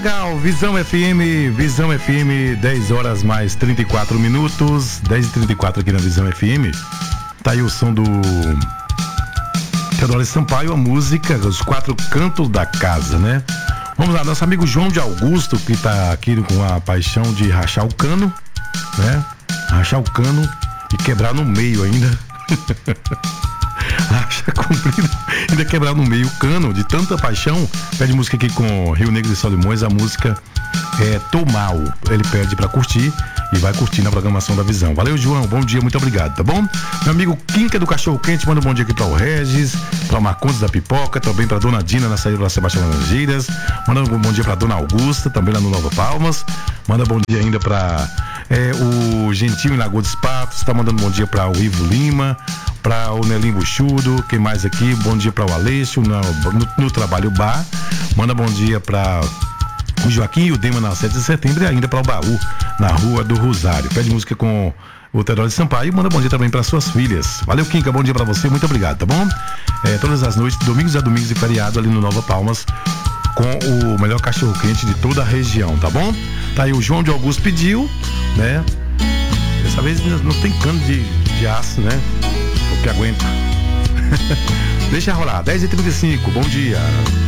legal, Visão FM, 10 horas mais 34 minutos, 10h34 aqui na Visão FM. Tá aí o som do Teodoro Sampaio, a música Os Quatro Cantos da Casa, né? Vamos lá, nosso amigo João de Augusto, que tá aqui com a paixão de rachar o cano, né? Rachar o cano e quebrar no meio ainda. Racha comprido, ainda quebrar no meio o cano, de tanta paixão. Pede música aqui com Rio Negro e Solimões, a música é Tô Mal. Ele pede pra curtir e vai curtir na programação da Visão. Valeu, João, bom dia, muito obrigado, tá bom? Meu amigo Quinca do Cachorro Quente, manda um bom dia aqui pra o Regis, pra Marcondes da Pipoca, também pra Dona Dina na saída da Sebastião Laranjeiras, manda um bom dia pra Dona Augusta, também lá no Nova Palmas, manda bom dia ainda pra o Gentil em Lagoa dos Patos, tá mandando bom dia pra o Ivo Lima, pra o Nelinho Buxudo, quem mais aqui? Bom dia pra o Aleixo no Trabalho Bar, manda bom dia pra o Joaquim e o Dema na 7 de setembro e ainda para o Baú, na Rua do Rosário. Pede música com o Teodoro Sampaio e manda bom dia também para suas filhas. Valeu, Quinca, bom dia para você, muito obrigado, tá bom? Todas as noites, domingos a domingos e feriado ali no Nova Palmas, com o melhor cachorro quente de toda a região, tá bom? Tá aí o João de Augusto pediu, né? Dessa vez não tem cano de aço, né? Porque aguenta. Deixa rolar, 10h35, bom dia.